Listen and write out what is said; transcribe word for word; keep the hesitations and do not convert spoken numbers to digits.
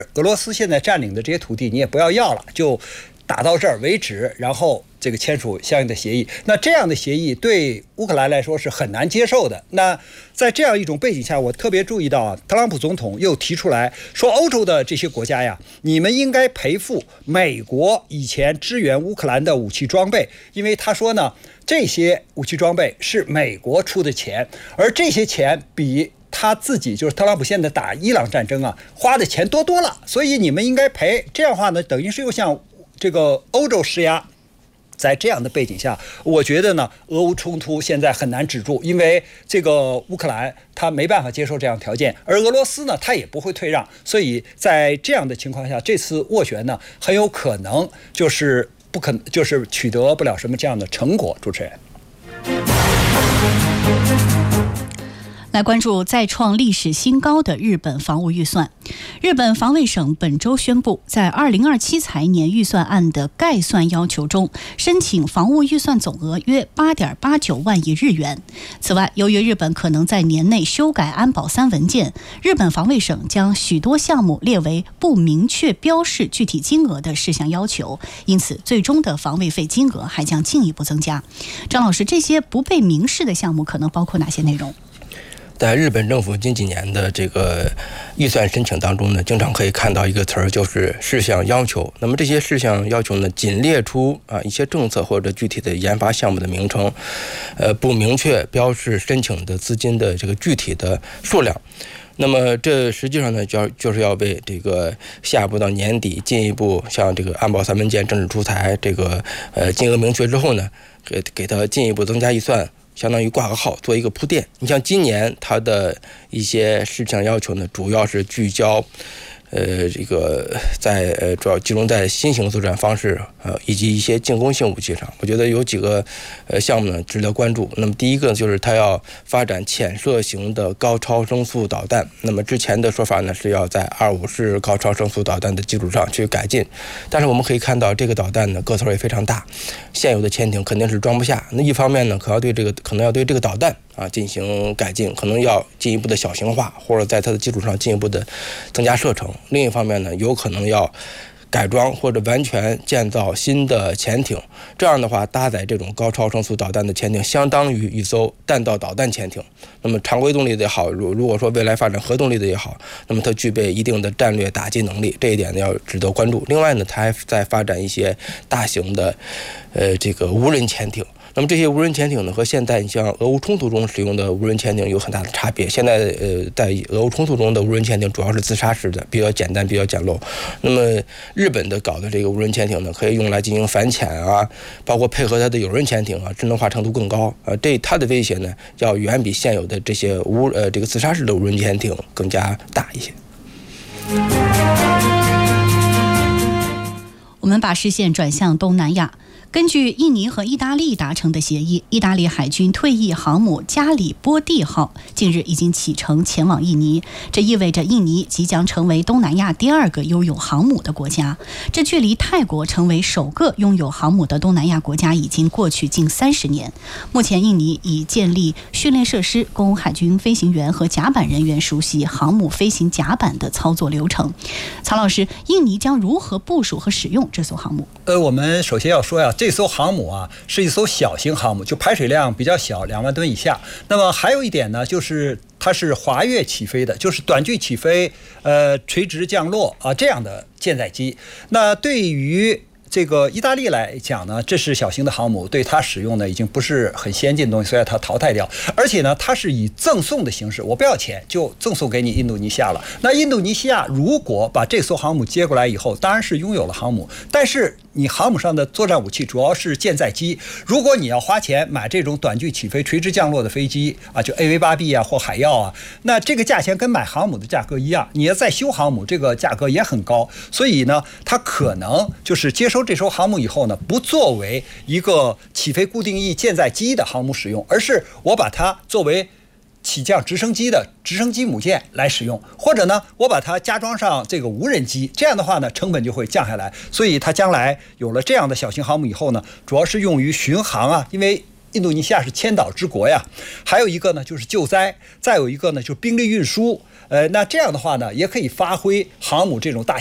俄罗斯现在占领的这些土地你也不要要了，就打到这儿为止，然后这个签署相应的协议。那这样的协议对乌克兰来说是很难接受的。那在这样一种背景下，我特别注意到啊，特朗普总统又提出来说，欧洲的这些国家呀，你们应该赔付美国以前支援乌克兰的武器装备，因为他说呢，这些武器装备是美国出的钱，而这些钱比他自己就是特朗普现在打伊朗战争啊花的钱多多了，所以你们应该赔。这样的话呢，等于是又向这个欧洲施压。在这样的背景下，我觉得呢，俄乌冲突现在很难止住，因为这个乌克兰他没办法接受这样条件，而俄罗斯呢，他也不会退让，所以在这样的情况下，这次斡旋呢，很有可能就是不可就是取得不了什么这样的成果。主持人。 来关注再创历史新高的日本防务预算。日本防卫省本周宣布，在二零二七财年预算案的概算要求中，申请防务预算总额约 八点八九万亿日元。此外，由于日本可能在年内修改安保三文件，日本防卫省将许多项目列为不明确标示具体金额的事项要求，因此最终的防卫费金额还将进一步增加。张老师，这些不被明示的项目可能包括哪些内容？ 在日本政府近几年的这个预算申请当中呢，经常可以看到一个词儿，就是事项要求。那么这些事项要求呢，仅列出啊一些政策或者具体的研发项目的名称，呃，不明确标示申请的资金的这个具体的数量。那么这实际上呢，就要就是要为这个下一步到年底进一步像这个安保三文件正式出台，这个呃金额明确之后呢，给给它进一步增加预算。相当于挂个号做一个铺垫。你像今年它的一些事项要求呢，主要是聚焦呃，这个在呃主要集中在新型作战方式呃以及一些进攻性武器上。我觉得有几个呃项目呢值得关注。那么第一个就是它要发展潜射型的高超声速导弹。那么之前的说法呢是要在二五式高超声速导弹的基础上去改进，但是我们可以看到这个导弹呢个头也非常大，现有的潜艇肯定是装不下。那一方面呢，可要对这个可能要对这个导弹啊进行改进，可能要进一步的小型化，或者在它的基础上进一步的增加射程。另一方面呢，有可能要改装或者完全建造新的潜艇，这样的话搭载这种高超声速导弹的潜艇相当于一艘弹道导弹潜艇。那么常规动力的也好，如果说未来发展核动力的也好，那么它具备一定的战略打击能力，这一点呢要值得关注。另外呢，它还在发展一些大型的呃这个无人潜艇。那么这些无人潜艇呢，和现在你像俄乌冲突中使用的无人潜艇有很大的差别。现在呃，在俄乌冲突中的无人潜艇主要是自杀式的，比较简单，比较简陋。那么日本的搞的这个无人潜艇呢，可以用来进行反潜啊，包括配合它的有人潜艇啊，智能化程度更高啊。这它的威胁呢，要远比现有的这些无呃这个自杀式的无人潜艇更加大一些。 我们把视线转向东南亚。根据印尼和意大利达成的协议，意大利海军退役航母加里波第号近日已经启程前往印尼，这意味着印尼即将成为东南亚第二个拥有航母的国家。这距离泰国成为首个拥有航母的东南亚国家已经过去近三十年。目前，印尼已建立训练设施，供海军飞行员和甲板人员熟悉航母飞行甲板的操作流程。曹老师，印尼将如何部署和使用这艘航母？ 呃，我们首先要说呀，这艘航母啊是一艘小型航母，就排水量比较小，两万吨以下。那么还有一点呢，就是它是滑跃起飞的，就是短距起飞，呃，垂直降落啊这样的舰载机。那对于这个意大利来讲呢，这是小型的航母，对它使用呢已经不是很先进的东西，所以它淘汰掉。而且呢，它是以赠送的形式，我不要钱就赠送给你印度尼西亚了。那印度尼西亚如果把这艘航母接过来以后，当然是拥有了航母，但是你航母上的作战武器主要是舰载机，如果你要花钱买这种短距起飞、垂直降落的飞机啊，就 A V 八 B 啊或海鹞啊，那这个价钱跟买航母的价格一样，你要再修航母，这个价格也很高。所以呢，它可能就是接收这艘航母以后呢，不作为一个起飞固定翼舰载机的航母使用，而是我把它作为起降直升机的直升机母舰来使用，或者呢，我把它加装上这个无人机，这样的话呢，成本就会降下来。所以它将来有了这样的小型航母以后呢，主要是用于巡航啊，因为印度尼西亚是千岛之国呀。还有一个呢就是救灾，再有一个呢就是兵力运输。 呃，那这样的话呢，也可以发挥航母这种大